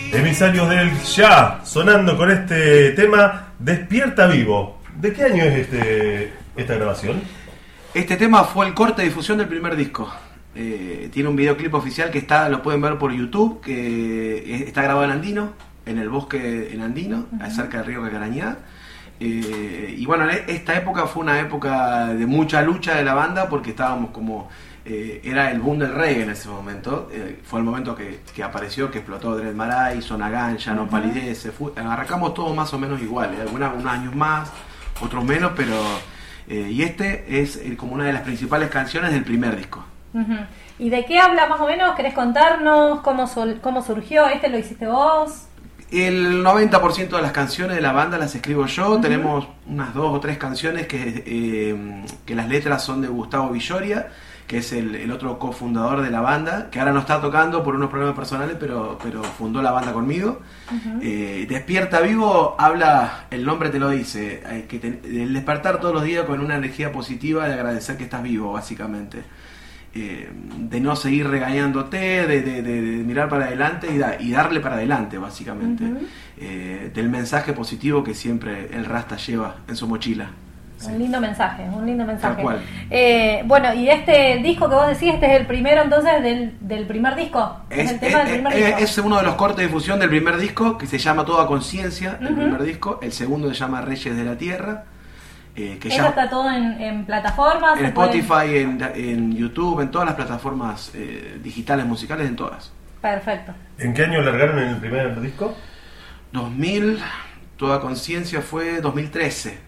Emisarios del Ya, sonando con este tema Despierta Vivo. ¿De qué año es esta grabación? Este tema fue el corte de difusión del primer disco. Tiene un videoclip oficial que lo pueden ver por YouTube, que está grabado en Andino, en el bosque en Andino, cerca del río Cacarañá. Y bueno, esta época fue una época de mucha lucha de la banda, porque estábamos como... era el boom del reggae en ese momento. Fue el momento que apareció, que explotó Dread Marai, Zona Ganja, No Palidece. Arrancamos todos más o menos iguales, unos años más, otros menos, pero y este es como una de las principales canciones del primer disco. ¿Y de qué habla más o menos? ¿Querés contarnos cómo surgió? ¿Lo hiciste vos? El 90% de las canciones de la banda las escribo yo. Tenemos unas 2 o 3 canciones que las letras son de Gustavo Villoria, que es el otro cofundador de la banda, que ahora no está tocando por unos problemas personales, pero fundó la banda conmigo. Despierta Vivo habla, el nombre te lo dice, el despertar todos los días con una energía positiva, de agradecer que estás vivo, básicamente. De no seguir regañándote, de mirar para adelante y darle para adelante, básicamente. Del mensaje positivo que siempre el Rasta lleva en su mochila. Un lindo mensaje, Tal cual. Bueno, y este disco que vos decís, este es el primero entonces del primer disco. Es el tema del primer disco. Es uno de los cortes de difusión del primer disco, que se llama Toda Conciencia, el primer disco. El segundo se llama Reyes de la Tierra. Eso ya está todo en plataformas. En Spotify, en YouTube, en todas las plataformas digitales, musicales, en todas. Perfecto. ¿En qué año largaron el primer disco? 2000, Toda Conciencia fue 2013.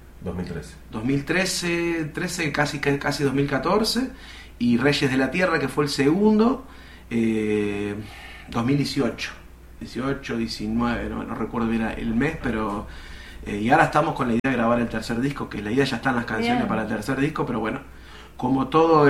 2013, casi 2014, y Reyes de la Tierra, que fue el segundo, 2018, 19, no recuerdo bien el mes, pero y ahora estamos con la idea de grabar el tercer disco, que la idea ya están las canciones Bien. Para el tercer disco, pero bueno, como todo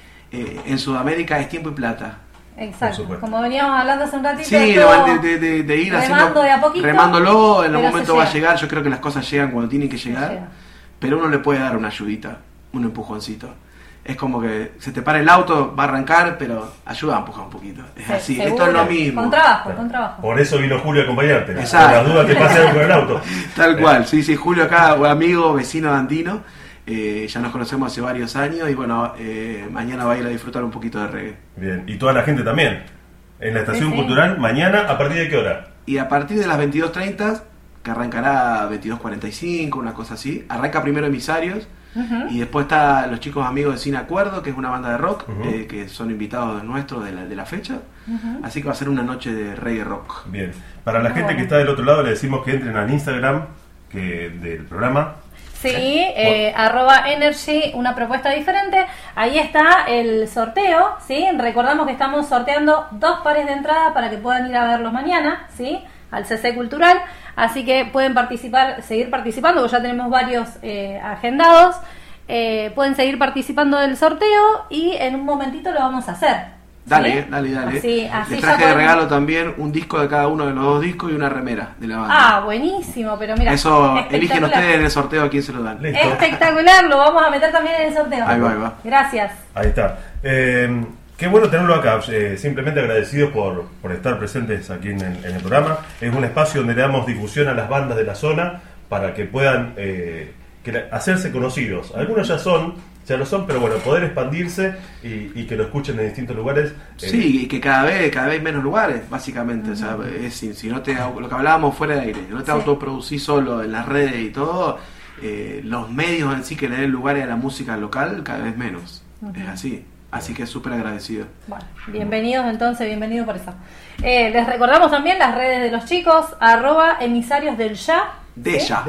en Sudamérica es tiempo y plata. Exacto, como veníamos hablando hace un ratito. Sí, de ir haciendo, de a poquito, remándolo, en algún momento va a llegar. Yo creo que las cosas llegan cuando tienen que llegar. Pero uno le puede dar una ayudita, un empujoncito. Es como que se te para el auto, va a arrancar, pero ayuda a empujar un poquito. Es así, seguro. Esto es lo mismo. Con trabajo. Por eso vino Julio a acompañarte. Exacto. Por las dudas te pase algo con el auto. Tal cual, sí, Julio acá, amigo, vecino de Andino. Ya nos conocemos hace varios años y bueno, mañana va a ir a disfrutar un poquito de reggae. Bien, y toda la gente también. En la Estación Cultural, mañana, ¿a partir de qué hora? Y a partir de las 22:30, que arrancará 22:45, una cosa así. Arranca primero Emisarios y después está los chicos amigos de Sin Acuerdo, que es una banda de rock, que son invitados nuestros de la fecha. Así que va a ser una noche de reggae rock. Bien, para la gente que está del otro lado le decimos que entren al Instagram del programa. Sí, @energy, una propuesta diferente. Ahí está el sorteo, ¿sí? Recordamos que estamos sorteando 2 pares de entrada para que puedan ir a verlos mañana, ¿sí? Al CC Cultural. Así que pueden seguir participando, porque ya tenemos varios agendados. Pueden seguir participando del sorteo y en un momentito lo vamos a hacer. Dale, ¿sí? dale. Así Les traje de regalo también un disco de cada uno de los 2 discos y una remera de la banda. Buenísimo, pero mira. Eso eligen ustedes en el sorteo a quién se lo dan. Listo. Espectacular, lo vamos a meter también en el sorteo. Ahí va. Gracias. Ahí está. Qué bueno tenerlo acá, simplemente agradecidos por estar presentes aquí en el programa. Es un espacio donde le damos difusión a las bandas de la zona para que puedan hacerse conocidos. Algunos ya lo son, pero bueno, poder expandirse y que lo escuchen en distintos lugares. Sí, y que cada vez menos lugares, básicamente. O sea, si no lo que hablábamos fuera de aire, si no te autoproducís solo en las redes y todo, los medios en sí que le den lugares a la música local, cada vez menos. Es así. Así que súper agradecido. Bueno, bienvenidos por eso. Les recordamos también las redes de los chicos, @emisarios del Ya. De Ya.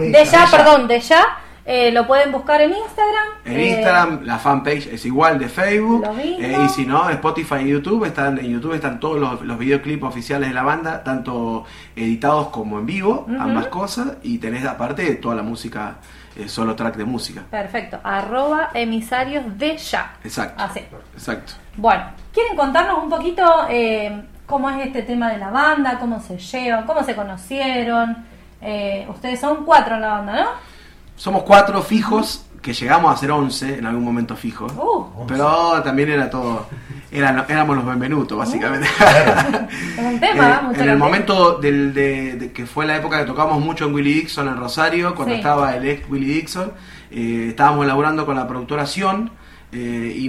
Lo pueden buscar en Instagram. En Instagram, la fanpage es igual de Facebook. Lo mismo. Y si no, en Spotify y YouTube. En YouTube están todos los videoclips oficiales de la banda, tanto editados como en vivo, ambas cosas. Y tenés aparte toda la música, solo track de música. Perfecto, @emisarios de Ya. Exacto. Así. Exacto. Bueno, ¿quieren contarnos un poquito cómo es este tema de la banda? ¿Cómo se llevan? ¿Cómo se conocieron? Ustedes son 4 en la banda, ¿no? Somos 4 fijos, que llegamos a ser 11 en algún momento fijos. Pero también era todo éramos los Benvenuto, básicamente. Es un tema, en el momento de que fue la época que tocamos mucho en Willie Dixon en Rosario, cuando estaba el ex Willie Dixon, estábamos laburando con la productora Sion, y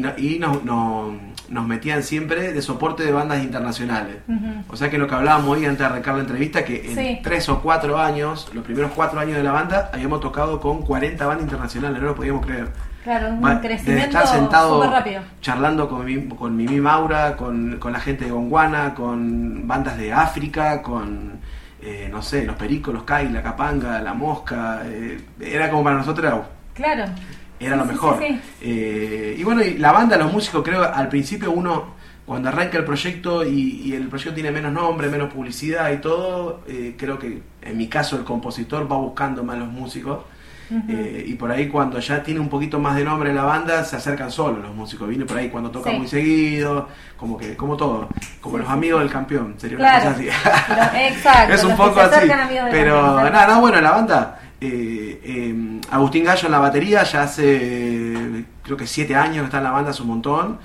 nos metían siempre de soporte de bandas internacionales. O sea que lo que hablábamos hoy antes de arrancar la entrevista, que en 3 o 4 años, los primeros 4 años de la banda, habíamos tocado con 40 bandas internacionales, no lo podíamos creer. Claro, un crecimiento estar sentado súper rápido, charlando con Mimi Maura, con la gente de Gondwana, con bandas de África, con no sé, los Pericos, los Kai, la Capanga, la Mosca, era como para nosotros claro, era lo mejor. Y bueno, y la banda, los músicos, creo al principio uno cuando arranca el proyecto y el proyecto tiene menos nombre, menos publicidad y todo, creo que en mi caso el compositor va buscando más los músicos. Y por ahí cuando ya tiene un poquito más de nombre la banda se acercan solos los músicos, viene por ahí cuando toca muy seguido, como todo, como los amigos del campeón, sería una cosa así. Exacto, es un poco así, pero nada, bueno, la banda, Agustín Gallo en la batería, ya hace creo que 7 años que está en la banda, es un montón.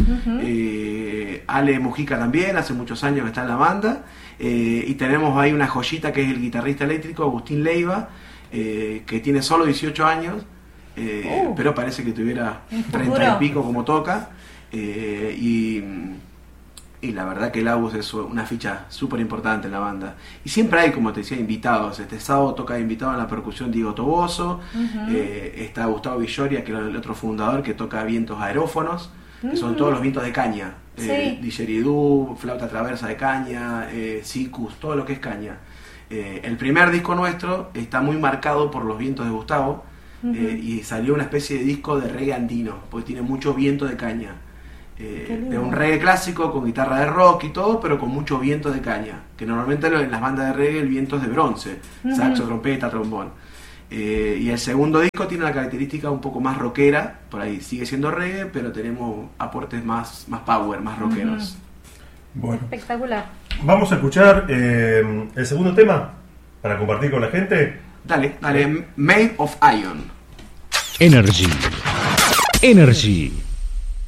Ale Mujica también, hace muchos años que está en la banda, y tenemos ahí una joyita que es el guitarrista eléctrico Agustín Leiva, que tiene solo 18 años, pero parece que tuviera 30 y pico como toca, y la verdad que el Agus es una ficha súper importante en la banda. Y siempre hay, como te decía, invitados. Este sábado toca invitado en la percusión Diego Toboso, está Gustavo Villoria, que es el otro fundador, que toca vientos aerófonos, que son todos los vientos de caña, didgeridoo, flauta traversa de caña, sikus, todo lo que es caña. El primer disco nuestro está muy marcado por los vientos de Gustavo, y salió una especie de disco de reggae andino, porque tiene mucho viento de caña, de un reggae clásico con guitarra de rock y todo, pero con mucho viento de caña, que normalmente en las bandas de reggae el viento es de bronce, saxo, trompeta, trombón. Y el segundo disco tiene una característica un poco más rockera, por ahí sigue siendo reggae, pero tenemos aportes más power, más rockeros. Bueno. Espectacular. Vamos a escuchar el segundo tema para compartir con la gente. Dale, Made of Iron. Energy.